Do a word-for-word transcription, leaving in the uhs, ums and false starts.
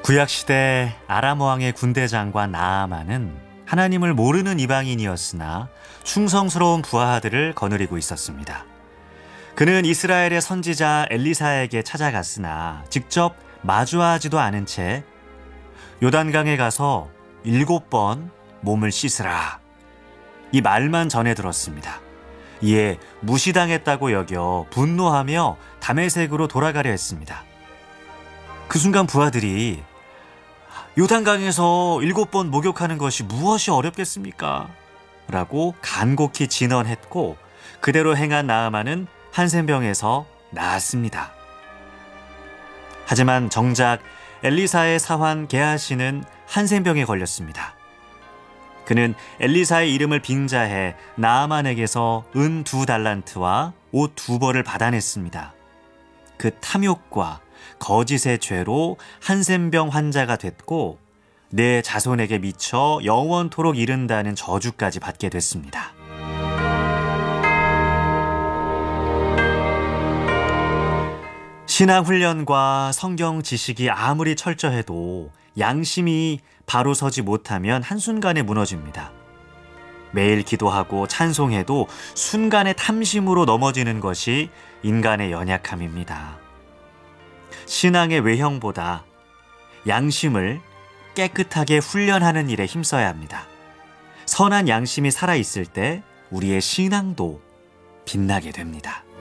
구약시대 아람 왕의 군대 장관 나아만은 하나님을 모르는 이방인이었으나 충성스러운 부하들을 거느리고 있었습니다. 그는 이스라엘의 선지자 엘리사에게 찾아갔으나 직접 마주하지도 않은 채 요단강에 가서 일곱 번 몸을 씻으라, 이 말만 전해 들었습니다. 이에 무시당했다고 여겨 분노하며 다메섹으로 돌아가려 했습니다. 그 순간 부하들이 요단강에서 일곱 번 목욕하는 것이 무엇이 어렵겠습니까? 라고 간곡히 진언했고 그대로 행한 나아만은 한센병에서 나았습니다. 하지만 정작 엘리사의 사환 게하시는 한센병에 걸렸습니다. 그는 엘리사의 이름을 빙자해 나아만에게서 은 두 달란트와 옷 두 벌을 받아냈습니다. 그 탐욕과 거짓의 죄로 한센병 환자가 됐고 내 자손에게 미쳐 영원토록 이른다는 저주까지 받게 됐습니다. 신앙 훈련과 성경 지식이 아무리 철저해도 양심이 바로 서지 못하면 한순간에 무너집니다. 매일 기도하고 찬송해도 순간의 탐심으로 넘어지는 것이 인간의 연약함입니다. 신앙의 외형보다 양심을 깨끗하게 훈련하는 일에 힘써야 합니다. 선한 양심이 살아있을 때 우리의 신앙도 빛나게 됩니다.